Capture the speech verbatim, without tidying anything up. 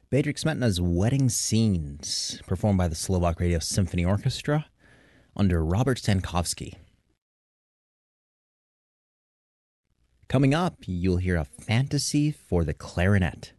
Bedřich Smetana's Wedding Scenes, performed by the Slovak Radio Symphony Orchestra under Robert Stankowski. Coming up, you'll hear a fantasy for the clarinet.